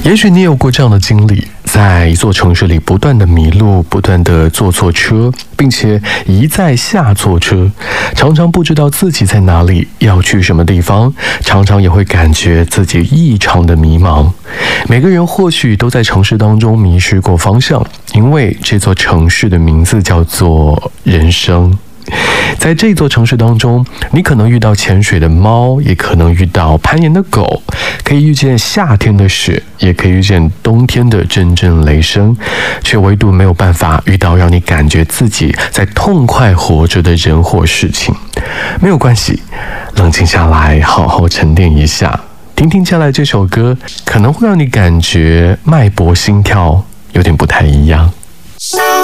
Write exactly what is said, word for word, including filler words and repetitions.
也许你有过这样的经历，在一座城市里不断的迷路，不断的坐错车，并且一再下错车，常常不知道自己在哪里，要去什么地方，常常也会感觉自己异常的迷茫。每个人或许都在城市当中迷失过方向，因为这座城市的名字叫做人生。在这座城市当中，你可能遇到潜水的猫，也可能遇到攀岩的狗，可以遇见夏天的雪，也可以遇见冬天的阵阵雷声，却唯独没有办法遇到让你感觉自己在痛快活着的人或事情。没有关系，冷静下来，好好沉淀一下，听听接下来这首歌，可能会让你感觉脉搏心跳有点不太一样。